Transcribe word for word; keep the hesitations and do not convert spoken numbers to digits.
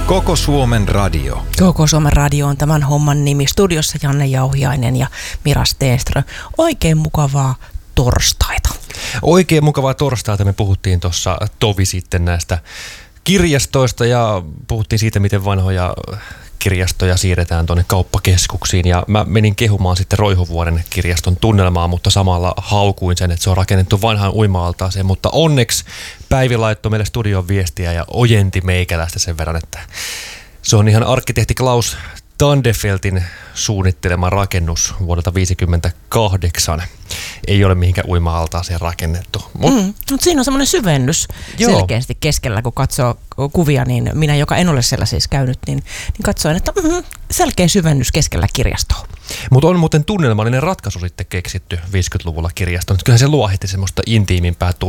Koko Suomen radio. Koko Suomen radio on tämän homman nimi. Studiossa Janne Jauhiainen ja Mira Stenström. Oikein mukavaa torstaita. Oikein mukavaa torstaita. Me puhuttiin tuossa tovi sitten näistä kirjastoista ja puhuttiin siitä, miten vanhoja kirjastoja siirretään tuonne kauppakeskuksiin. Ja mä menin kehumaan sitten Roihuvuoren kirjaston tunnelmaa, mutta samalla haukuin sen, että se on rakennettu vanhaan uima-altaaseen. Mutta onneksi Päivi laittoi meille studion viestiä ja ojenti meikäläistä sen verran, että se on ihan arkkitehti Klaus Tandefeltin suunnittelema rakennus vuodelta viisikymmentäkahdeksan. Ei ole mihinkään uima-altaaseen rakennettu. Mut, mm, mutta siinä on semmoinen syvennys joo. selkeästi keskellä, kun katsoo kuvia, niin minä, joka en ole siellä siis käynyt, niin, niin katsoin, että mm, selkeä syvennys keskellä kirjastoa. Mutta on muuten tunnelmallinen ratkaisu sitten keksitty viisikymmentäluvulla kirjaston. Kyllähän se luohitti semmoista intiimimpää